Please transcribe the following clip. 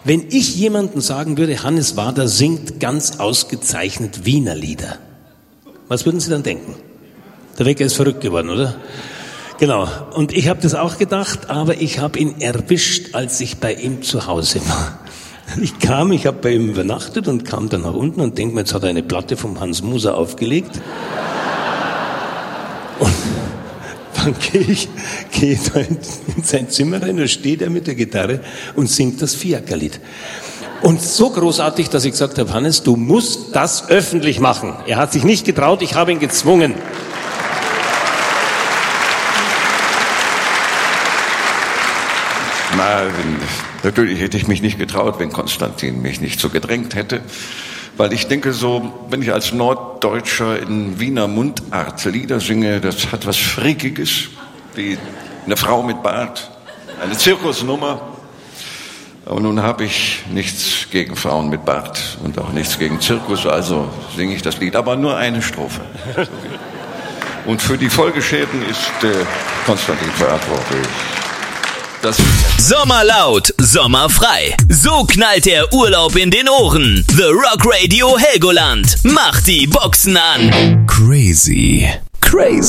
Wenn ich jemandem sagen würde, Hannes Wader singt ganz ausgezeichnet Wiener Lieder, was würden Sie dann denken? Der Wecker ist verrückt geworden, oder? Genau. Und ich habe das auch gedacht, aber ich habe ihn erwischt, als ich bei ihm zu Hause war. Ich habe bei ihm übernachtet und kam dann nach unten und denke mir, jetzt hat er eine Platte vom Hans Muser aufgelegt. Und dann gehe ich da in sein Zimmer rein, da steht er mit der Gitarre und singt das Fiakerlied. Und so großartig, dass ich gesagt habe, Hannes, du musst das öffentlich machen. Er hat sich nicht getraut, ich habe ihn gezwungen. Na, natürlich hätte ich mich nicht getraut, wenn Konstantin mich nicht so gedrängt hätte. Weil ich denke so, wenn ich als Norddeutscher in Wiener Mundart Lieder singe, das hat was Freakiges, wie eine Frau mit Bart, eine Zirkusnummer. Aber nun habe ich nichts gegen Frauen mit Bart und auch nichts gegen Zirkus, also singe ich das Lied, aber nur eine Strophe. Und für die Folgeschäden ist Konstantin verantwortlich. Sommerlaut, sommerfrei. So knallt der Urlaub in den Ohren. The Rock Radio Helgoland. Macht die Boxen an. Crazy.